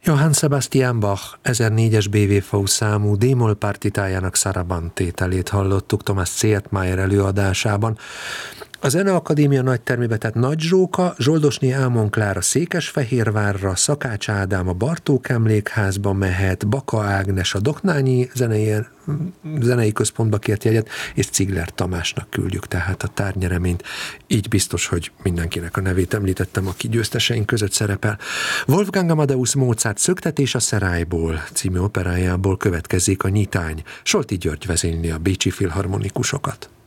Johann Sebastian Bach 1004-es BWV számú D-moll partitájának Saraband tételét hallottuk Thomas Zietmeier előadásában. A Zeneakadémia nagytermébe, tehát Nagy Zsóka, Zsoldosné Ámon Klára Székesfehérvárra, Szakács Ádám a Bartók Emlékházba mehet, Baka Ágnes a Doknányi Zenei Központba kért jegyet, és Cigler Tamásnak küldjük tehát a tárgynyereményt. Így biztos, hogy mindenkinek a nevét említettem, aki győzteseink között szerepel. Wolfgang Amadeus Mozart Szöktetés a Szerályból című operájából következik a Nyitány. Solti György vezényli a bécsi filharmonikusokat.